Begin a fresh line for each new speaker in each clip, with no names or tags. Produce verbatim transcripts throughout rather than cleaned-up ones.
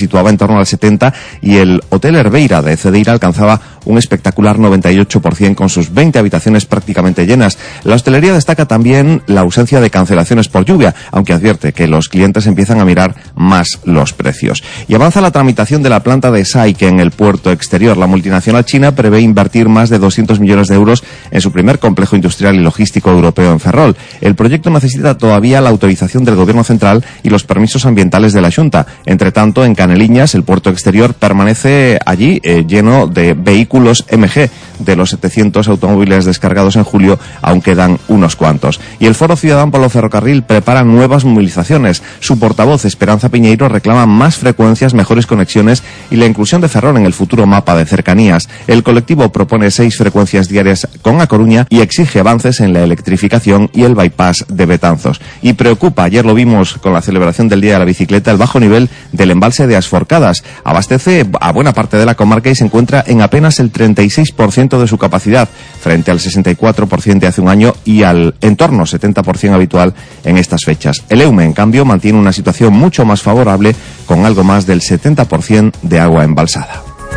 situaba en torno al setenta y el Hotel Herbeira de Cedeira alcanzaba un espectacular noventa y ocho por ciento con sus veinte habitaciones prácticamente llenas. La hostelería destaca también la ausencia de cancelaciones por lluvia, aunque advierte que los clientes empiezan a mirar más los precios. Y avanza la tramitación de la planta de Saike en el puerto exterior. La multinacional china prevé invertir más de doscientos millones de euros en su primer complejo industrial y logístico europeo en Ferrol. El proyecto necesita todavía la autorización del Gobierno central y los permisos ambientales de la Xunta. Entre tanto, en Caneliñas, el puerto exterior permanece allí eh, lleno de vehículos M G. De los setecientos automóviles descargados en julio, aún quedan unos cuantos. Y el Foro Ciudadano Polo Ferrocarril prepara nuevas movilizaciones. Su portavoz, Esperanza Piñeiro, reclama más frecuencias, mejores conexiones y la inclusión de Ferrol en el futuro mapa de cercanías. El colectivo propone seis frecuencias diarias con A Coruña y exige avances en la electrificación y el bypass de Betanzos. Y preocupa, ayer lo vimos con la celebración del Día de la Bicicleta, el bajo nivel del embalse de Asforcadas. Abastece a buena parte de la comarca y se encuentra en apenas el treinta y seis por ciento de su capacidad, frente al sesenta y cuatro por ciento de hace un año y al entorno setenta por ciento habitual en estas fechas. El Eume, en cambio, mantiene una situación mucho más favorable, con algo más del setenta por ciento de agua embalsada.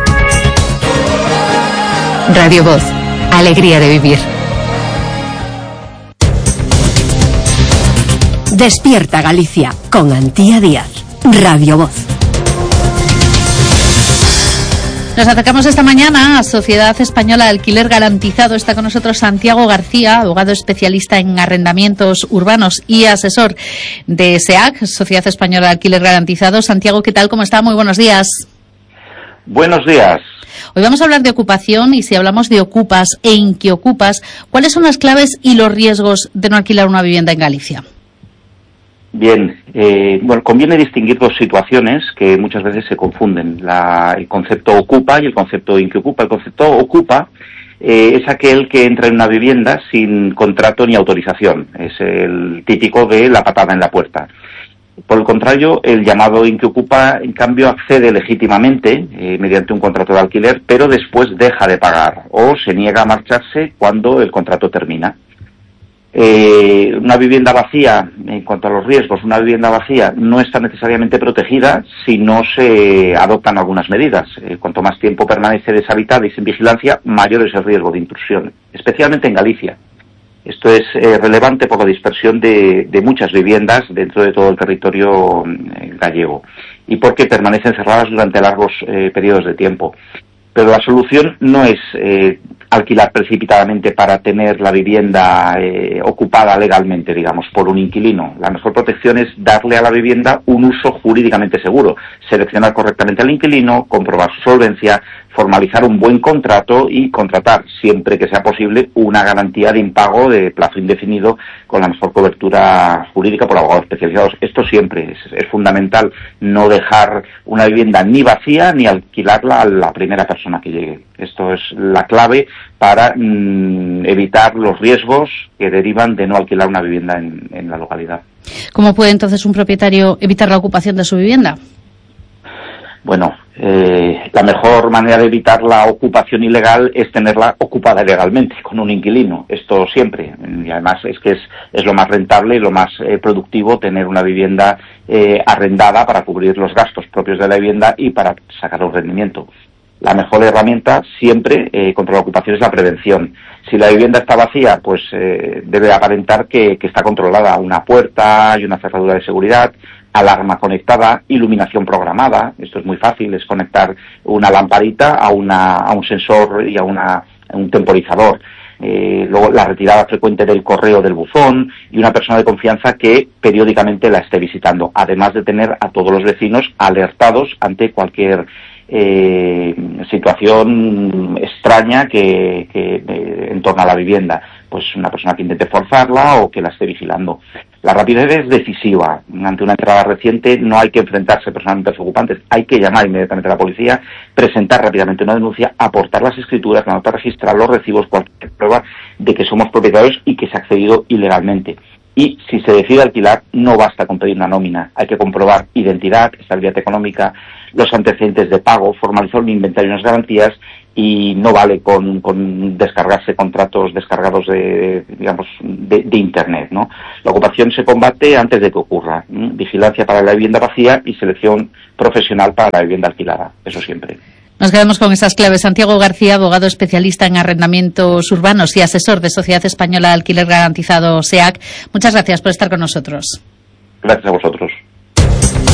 Radio Voz, alegría de vivir. Despierta Galicia, con Antía Díaz. Radio Voz.
Nos acercamos esta mañana a Sociedad Española de Alquiler Garantizado. Está con nosotros Santiago García, abogado especialista en arrendamientos urbanos y asesor de S E A C, Sociedad Española de Alquiler Garantizado. Santiago, ¿qué tal? ¿Cómo está? Muy buenos días.
Buenos días.
Hoy vamos a hablar de ocupación y si hablamos de ocupas e inquiocupas, ¿cuáles son las claves y los riesgos de no alquilar una vivienda en Galicia?
Bien, eh, bueno, conviene distinguir dos situaciones que muchas veces se confunden, la, el concepto ocupa y el concepto inquiocupa. El concepto ocupa eh, es aquel que entra en una vivienda sin contrato ni autorización, es el típico de la patada en la puerta. Por el contrario, el llamado inquiocupa, en cambio, accede legítimamente eh, mediante un contrato de alquiler, pero después deja de pagar o se niega a marcharse cuando el contrato termina. Eh, una vivienda vacía, en cuanto a los riesgos, una vivienda vacía no está necesariamente protegida si no se adoptan algunas medidas. Eh, cuanto más tiempo permanece deshabitada y sin vigilancia, mayor es el riesgo de intrusión, especialmente en Galicia. Esto es eh, relevante por la dispersión de, de muchas viviendas dentro de todo el territorio eh, gallego y porque permanecen cerradas durante largos eh, periodos de tiempo. Pero la solución no es eh, alquilar precipitadamente para tener la vivienda eh, ocupada legalmente, digamos, por un inquilino. La mejor protección es darle a la vivienda un uso jurídicamente seguro, seleccionar correctamente al inquilino, comprobar su solvencia, formalizar un buen contrato y contratar, siempre que sea posible, una garantía de impago de plazo indefinido con la mejor cobertura jurídica por abogados especializados. Esto siempre es, es fundamental, no dejar una vivienda ni vacía ni alquilarla a la primera persona que llegue. Esto es la clave para mmm, evitar los riesgos que derivan de no alquilar una vivienda en, en la localidad.
¿Cómo puede entonces un propietario evitar la ocupación de su vivienda?
Bueno, eh, la mejor manera de evitar la ocupación ilegal es tenerla ocupada legalmente con un inquilino. Esto siempre. Y además es que es, es lo más rentable y lo más eh, productivo tener una vivienda eh, arrendada para cubrir los gastos propios de la vivienda y para sacar un rendimiento. La mejor herramienta siempre eh, contra la ocupación es la prevención. Si la vivienda está vacía, pues eh, debe aparentar que, que está controlada. Una puerta y una cerradura de seguridad, alarma conectada, iluminación programada. Esto es muy fácil, es conectar una lamparita a, una, a un sensor y a, una, a un temporizador. Eh, luego la retirada frecuente del correo del buzón y una persona de confianza que periódicamente la esté visitando, además de tener a todos los vecinos alertados ante cualquier eh, situación extraña que, que eh, en torno a la vivienda, pues una persona que intente forzarla o que la esté vigilando. La rapidez es decisiva. Ante una entrada reciente no hay que enfrentarse personalmente a los ocupantes, hay que llamar inmediatamente a la policía, presentar rápidamente una denuncia, aportar las escrituras, la nota registrar, los recibos, cualquier prueba de que somos propietarios y que se ha accedido ilegalmente. Y si se decide alquilar, no basta con pedir una nómina, hay que comprobar identidad, estabilidad económica, los antecedentes de pago, formalizar un inventario y unas garantías y no vale con, con descargarse contratos descargados de, digamos, de, de Internet, ¿no? La ocupación se combate antes de que ocurra. ¿eh? Vigilancia para la vivienda vacía y selección profesional para la vivienda alquilada, eso siempre.
Nos quedamos con esas claves. Santiago García, abogado especialista en arrendamientos urbanos y asesor de Sociedad Española de Alquiler Garantizado, S E A C. Muchas gracias por estar con nosotros.
Gracias a vosotros.